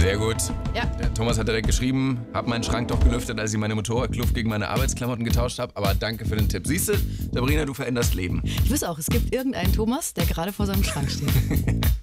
Sehr gut. Ja. Der Thomas hat direkt geschrieben, hab meinen Schrank doch gelüftet, als ich meine Motorradkluft gegen meine Arbeitsklamotten getauscht habe. Aber danke für den Tipp. Siehst du, Sabrina, du veränderst Leben. Ich wüsste auch, es gibt irgendeinen Thomas, der gerade vor seinem Schrank steht.